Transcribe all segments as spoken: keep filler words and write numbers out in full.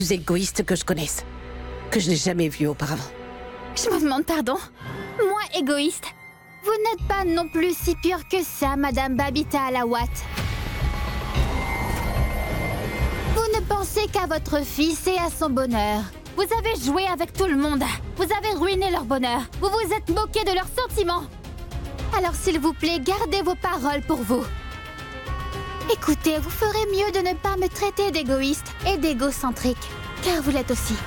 plus égoïste que je connaisse, que je n'ai jamais vu auparavant. Je me demande pardon. Moi, égoïste. Vous n'êtes pas non plus si pure que ça, Madame Babita Alawat. Vous ne pensez qu'à votre fils et à son bonheur. Vous avez joué avec tout le monde. Vous avez ruiné leur bonheur. Vous vous êtes moqué de leurs sentiments. Alors s'il vous plaît, gardez vos paroles pour vous. Écoutez, vous ferez mieux de ne pas me traiter d'égoïste et d'égocentrique, car vous l'êtes aussi.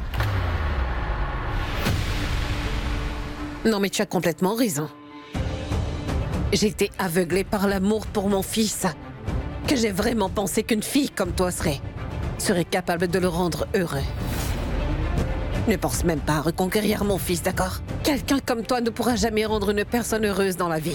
Non mais tu as complètement raison. J'ai été aveuglée par l'amour pour mon fils, que j'ai vraiment pensé qu'une fille comme toi serait, serait capable de le rendre heureux. Ne pense même pas à reconquérir mon fils, d'accord? Quelqu'un comme toi ne pourra jamais rendre une personne heureuse dans la vie.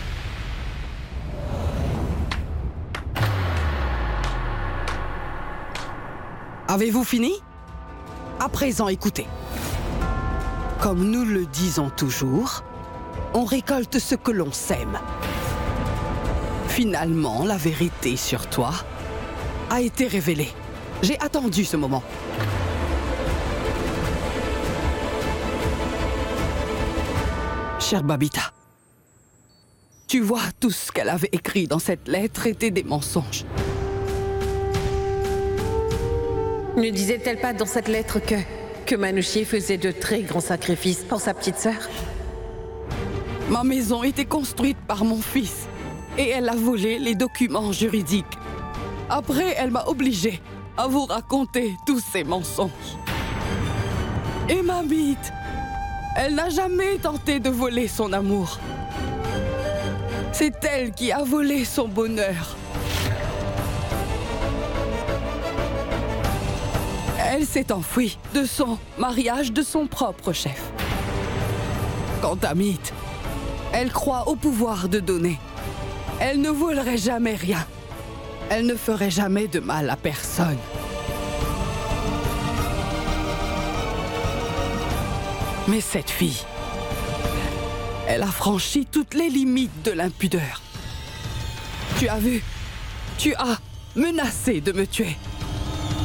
Avez-vous fini? À présent, écoutez. Comme nous le disons toujours, on récolte ce que l'on sème. Finalement, la vérité sur toi a été révélée. J'ai attendu ce moment. Chère Babita, tu vois, tout ce qu'elle avait écrit dans cette lettre était des mensonges. Ne disait-elle pas dans cette lettre que, que Manouchier faisait de très grands sacrifices pour sa petite sœur? Ma maison était construite par mon fils et elle a volé les documents juridiques. Après, elle m'a obligée à vous raconter tous ces mensonges. Et Mamit, elle n'a jamais tenté de voler son amour. C'est elle qui a volé son bonheur. Elle s'est enfuie de son mariage de son propre chef. Quant à Mythe, elle croit au pouvoir de donner. Elle ne volerait jamais rien. Elle ne ferait jamais de mal à personne. Mais cette fille, elle a franchi toutes les limites de l'impudeur. Tu as vu? Tu as menacé de me tuer.